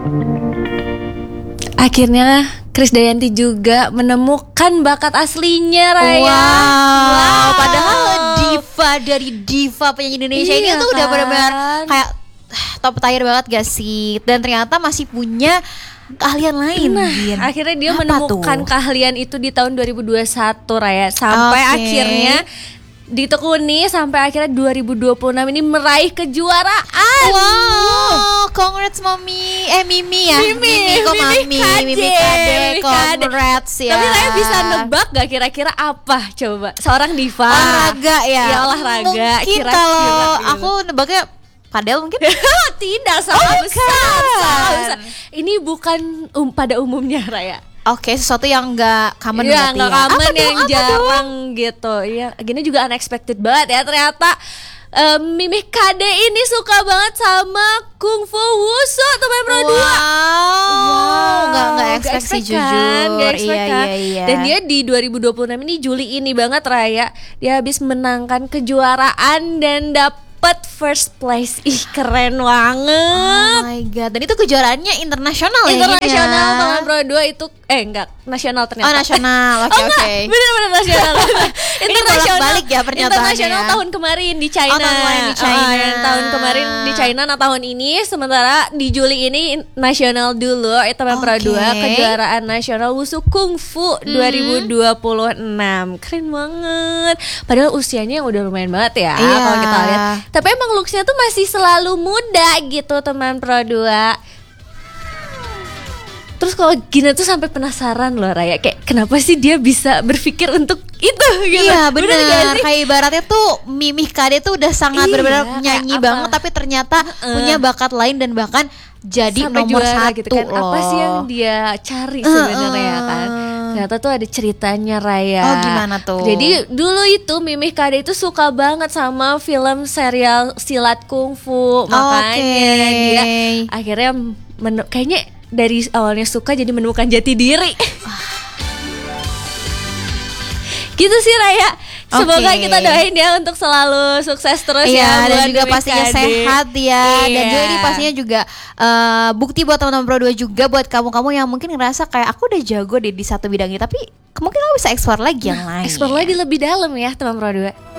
Akhirnya Krisdayanti juga menemukan bakat aslinya, Raya. Wow. Padahal diva dari diva penyanyi Indonesia ini tuh udah benar-benar kayak top tier banget gak sih? Dan ternyata masih punya keahlian lain. Akhirnya dia menemukan keahlian itu di tahun 2021, Raya. Sampai akhirnya ditekuni sampai akhirnya 2026 ini meraih kejuaraan. Wow, congrats Mami. Mimi ya. Mimi Kade. Congrats ya. Tapi Raya bisa nebak gak kira-kira apa coba? Seorang diva. Olahraga ya. Ya olahraga. Mungkin kalau aku nebaknya padel mungkin. Tidak, salah besar. Ini bukan pada umumnya, Raya. Oke, sesuatu yang nggak common berarti ya. Nggak common, yang jarang gitu. Iya, gini juga unexpected banget ya ternyata. Mimi Kade ini suka banget sama kungfu wushu teman Pro 2. Wow, nggak expect sih jujur. Iya. Dan dia di 2026 ini Juli ini banget, Raya. Dia habis menangkan kejuaraan dan dapat first place. Ih, keren banget. Oh my god. Dan itu kejuaraannya internasional ya? Internasional teman Pro 2 itu enggak nasional ternyata. Oh, nasional. Oke. Bener-bener nasional. Internasional balik ya pernyataannya. Internasional tahun kemarin di China. Tahun kemarin di China. Tahun kemarin di China. Nah, tahun ini sementara di Juli ini nasional dulu teman Pro 2 kejuaraan nasional wushu kungfu 2026. Keren banget. Padahal usianya yang udah lumayan banget ya kalau kita lihat. Tapi emang looksnya tuh masih selalu muda gitu teman Pro 2. Terus kalau Gina tuh sampai penasaran loh, Raya, kayak kenapa sih dia bisa berpikir untuk itu gitu. Iya benar. Kayak ibaratnya tuh Mimi Kade tuh udah sangat benar-benar nyanyi banget, tapi ternyata punya bakat lain dan bahkan jadi sampai nomor satu gitu kan. Apa sih yang dia cari sebenarnya kan? Ternyata tuh ada ceritanya, Raya. Oh, gimana tuh? Jadi dulu itu Mimi Kade itu suka banget sama film serial silat kungfu. Makanya dia akhirnya kayaknya dari awalnya suka jadi menemukan jati diri. Gitu sih, Raya. Semoga kita doain ya untuk selalu sukses terus ya. Dan juga pastinya sehat ya. Dan juga ini pastinya juga bukti buat teman-teman Pro 2 juga, buat kamu-kamu yang mungkin ngerasa kayak aku udah jago deh di satu bidang ini, tapi mungkin kamu bisa explore lagi yang lain. Explore lagi lebih dalam ya teman Pro 2.